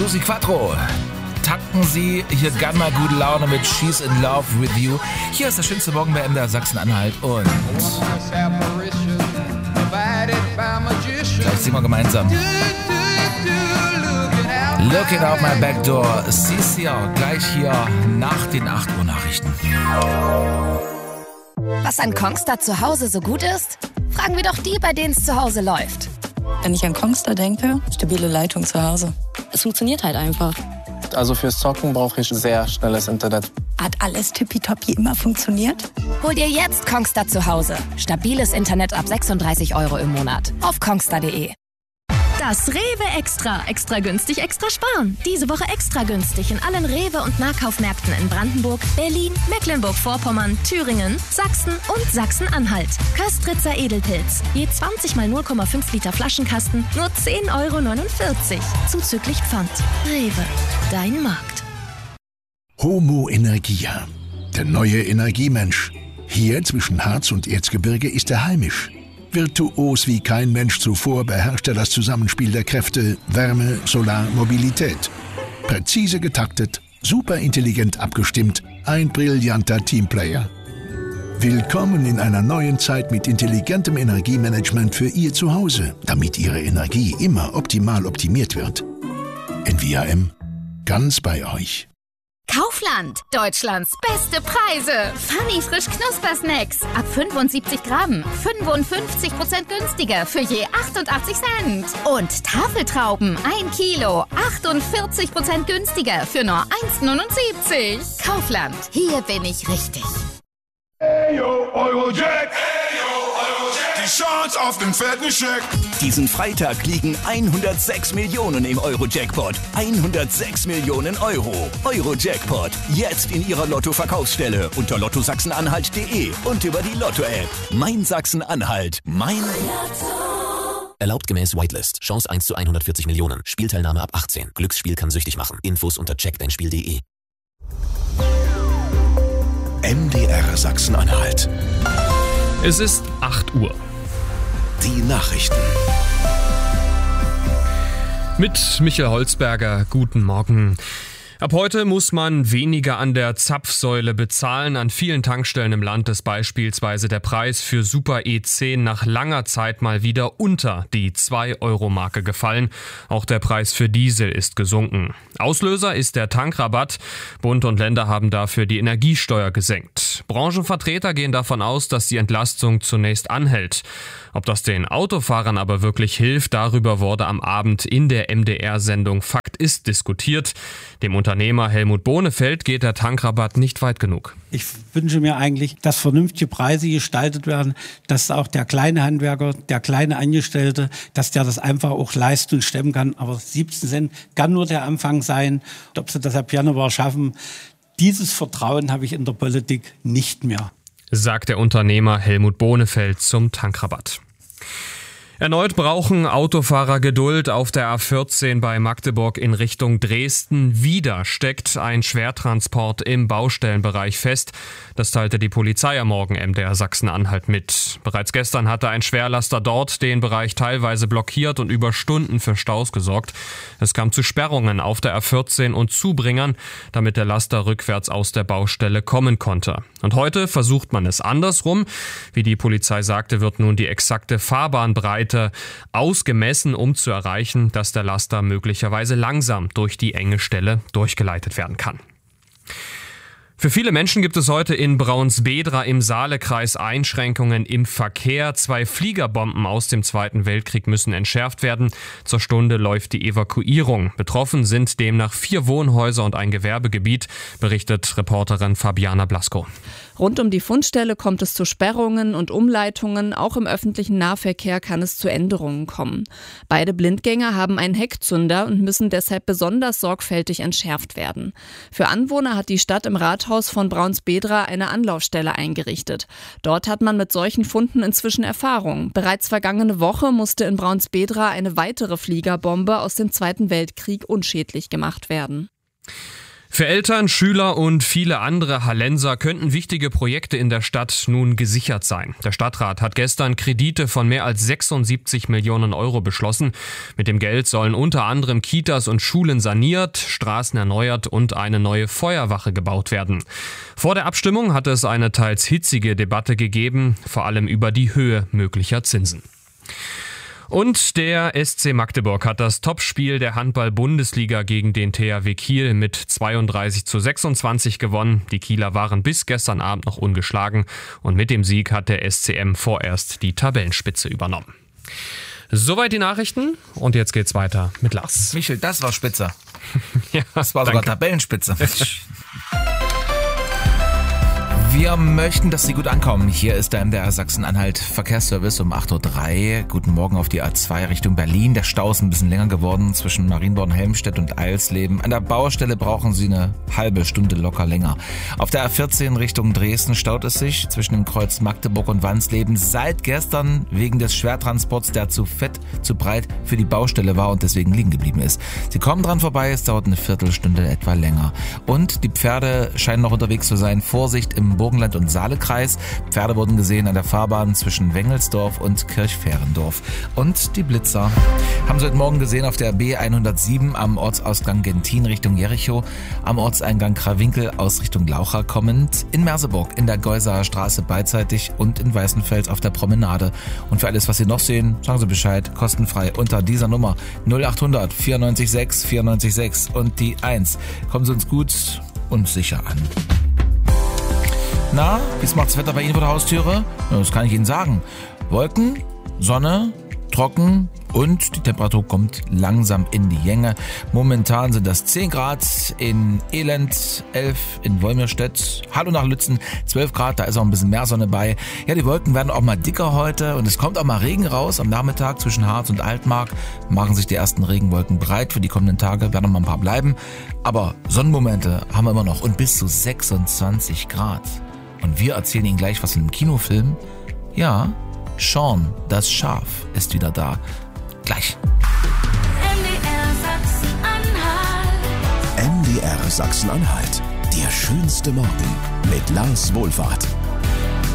Susi Quattro. Tanken Sie hier gern mal gute Laune mit She's in Love with You. Hier ist der schönste Morgen bei MDR Sachsen-Anhalt und gleich singen wir gemeinsam. Looking out my back door. CCR gleich hier nach den 8 Uhr Nachrichten. Was an Kongstar zu Hause so gut ist? Fragen wir doch die, bei denen es zu Hause läuft. Wenn ich an Kongstar denke, stabile Leitung zu Hause. Es funktioniert halt einfach. Also fürs Zocken brauche ich sehr schnelles Internet. Hat alles tippitoppi immer funktioniert? Hol dir jetzt Kongstar zu Hause. Stabiles Internet ab 36 € im Monat. Auf kongstar.de. Das Rewe Extra. Extra günstig, extra sparen. Diese Woche extra günstig in allen Rewe- und Nahkaufmärkten in Brandenburg, Berlin, Mecklenburg-Vorpommern, Thüringen, Sachsen und Sachsen-Anhalt. Köstritzer Edelpilz. Je 20 mal 0,5 Liter Flaschenkasten, nur 10,49 €. Zuzüglich Pfand. Rewe. Dein Markt. Homo Energia. Der neue Energiemensch. Hier zwischen Harz und Erzgebirge ist er heimisch. Virtuos wie kein Mensch zuvor beherrscht er das Zusammenspiel der Kräfte Wärme, Solar, Mobilität. Präzise getaktet, superintelligent abgestimmt, ein brillanter Teamplayer. Willkommen in einer neuen Zeit mit intelligentem Energiemanagement für Ihr Zuhause, damit Ihre Energie immer optimal optimiert wird. NVAM, ganz bei euch. Kaufland, Deutschlands beste Preise. Funny frisch Knuspersnacks ab 75 Gramm, 55% günstiger für je 88 Cent. Und Tafeltrauben 1 Kilo, 48% günstiger für nur 1,79. Kaufland, hier bin ich richtig. Hey yo, Eurojack. Die Chance auf den fetten Scheck. Diesen Freitag liegen 106 Millionen im Euro-Jackpot. 106 Millionen Euro. Euro-Jackpot. Jetzt in Ihrer Lotto-Verkaufsstelle unter lottosachsenanhalt.de und über die Lotto-App. Mein Sachsen-Anhalt. Mein Lotto. Erlaubt gemäß Whitelist. Chance 1 zu 140 Millionen. Spielteilnahme ab 18. Glücksspiel kann süchtig machen. Infos unter checkdeinspiel.de. MDR Sachsen-Anhalt. Es ist 8 Uhr. Die Nachrichten. Mit Michael Holzberger, guten Morgen. Ab heute muss man weniger an der Zapfsäule bezahlen. An vielen Tankstellen im Land ist beispielsweise der Preis für Super E10 nach langer Zeit mal wieder unter die 2-Euro-Marke gefallen. Auch der Preis für Diesel ist gesunken. Auslöser ist der Tankrabatt. Bund und Länder haben dafür die Energiesteuer gesenkt. Branchenvertreter gehen davon aus, dass die Entlastung zunächst anhält. Ob das den Autofahrern aber wirklich hilft, darüber wurde am Abend in der MDR-Sendung Fakt ist diskutiert. Dem Unternehmer Helmut Bohnefeld geht der Tankrabatt nicht weit genug. Ich wünsche mir eigentlich, dass vernünftige Preise gestaltet werden, dass auch der kleine Handwerker, der kleine Angestellte, dass der das einfach auch leisten und stemmen kann. Aber 17 Cent kann nur der Anfang sein. Ob sie das ab Januar schaffen, dieses Vertrauen habe ich in der Politik nicht mehr, sagt der Unternehmer Helmut Bohnefeld zum Tankrabatt. Erneut brauchen Autofahrer Geduld auf der A14 bei Magdeburg in Richtung Dresden. Wieder steckt ein Schwertransport im Baustellenbereich fest. Das teilte die Polizei am Morgen MDR Sachsen-Anhalt mit. Bereits gestern hatte ein Schwerlaster dort den Bereich teilweise blockiert und über Stunden für Staus gesorgt. Es kam zu Sperrungen auf der A14 und Zubringern, damit der Laster rückwärts aus der Baustelle kommen konnte. Und heute versucht man es andersrum. Wie die Polizei sagte, wird nun die exakte Fahrbahnbreite ausgemessen, um zu erreichen, dass der Laster möglicherweise langsam durch die enge Stelle durchgeleitet werden kann. Für viele Menschen gibt es heute in Braunsbedra im Saalekreis Einschränkungen im Verkehr. 2 Fliegerbomben aus dem Zweiten Weltkrieg müssen entschärft werden. Zur Stunde läuft die Evakuierung. Betroffen sind demnach 4 Wohnhäuser und ein Gewerbegebiet, berichtet Reporterin Fabiana Blasko. Rund um die Fundstelle kommt es zu Sperrungen und Umleitungen. Auch im öffentlichen Nahverkehr kann es zu Änderungen kommen. Beide Blindgänger haben einen Heckzünder und müssen deshalb besonders sorgfältig entschärft werden. Für Anwohner hat die Stadt im Rathaus von Braunsbedra eine Anlaufstelle eingerichtet. Dort hat man mit solchen Funden inzwischen Erfahrung. Bereits vergangene Woche musste in Braunsbedra eine weitere Fliegerbombe aus dem Zweiten Weltkrieg unschädlich gemacht werden. Für Eltern, Schüler und viele andere Hallenser könnten wichtige Projekte in der Stadt nun gesichert sein. Der Stadtrat hat gestern Kredite von mehr als 76 Millionen Euro beschlossen. Mit dem Geld sollen unter anderem Kitas und Schulen saniert, Straßen erneuert und eine neue Feuerwache gebaut werden. Vor der Abstimmung hat es eine teils hitzige Debatte gegeben, vor allem über die Höhe möglicher Zinsen. Und der SC Magdeburg hat das Topspiel der Handball-Bundesliga gegen den THW Kiel mit 32:26 gewonnen. Die Kieler waren bis gestern Abend noch ungeschlagen und mit dem Sieg hat der SCM vorerst die Tabellenspitze übernommen. Soweit die Nachrichten und jetzt geht's weiter mit Lars. Michel, das war spitze. Ja, das war sogar Tabellenspitze. Wir möchten, dass Sie gut ankommen. Hier ist der MDR Sachsen-Anhalt Verkehrsservice um 8:03 Uhr. Guten Morgen auf die A2 Richtung Berlin. Der Stau ist ein bisschen länger geworden zwischen Marienborn, Helmstedt und Eilsleben. An der Baustelle brauchen Sie eine halbe Stunde locker länger. Auf der A14 Richtung Dresden staut es sich zwischen dem Kreuz Magdeburg und Wansleben seit gestern wegen des Schwertransports, der zu fett, zu breit für die Baustelle war und deswegen liegen geblieben ist. Sie kommen dran vorbei, es dauert eine Viertelstunde etwa länger. Und die Pferde scheinen noch unterwegs zu sein. Vorsicht im Burgenland- und Saalekreis. Pferde wurden gesehen an der Fahrbahn zwischen Wengelsdorf und Kirchferendorf. Und die Blitzer haben Sie heute Morgen gesehen auf der B107 am Ortsausgang Gentin Richtung Jericho, am Ortseingang Krawinkel aus Richtung Laucha kommend, in Merseburg in der Geusaer Straße beidseitig und in Weißenfels auf der Promenade. Und für alles, was Sie noch sehen, sagen Sie Bescheid, kostenfrei unter dieser Nummer 0800 946 946 und die 1. Kommen Sie uns gut und sicher an. Na, wie macht's Wetter bei Ihnen vor der Haustüre? Das kann ich Ihnen sagen. Wolken, Sonne, trocken und die Temperatur kommt langsam in die Gänge. Momentan sind das 10 Grad in Elend, 11 in Wolmirstedt, hallo nach Lützen, 12 Grad, da ist auch ein bisschen mehr Sonne bei. Ja, die Wolken werden auch mal dicker heute und es kommt auch mal Regen raus. Am Nachmittag zwischen Harz und Altmark machen sich die ersten Regenwolken breit. Für die kommenden Tage werden noch mal ein paar bleiben. Aber Sonnenmomente haben wir immer noch und bis zu 26 Grad. Und wir erzählen Ihnen gleich was in einem Kinofilm. Ja, Sean, das Schaf, ist wieder da. Gleich. MDR Sachsen-Anhalt. Der schönste Morgen mit Lars Wohlfahrt.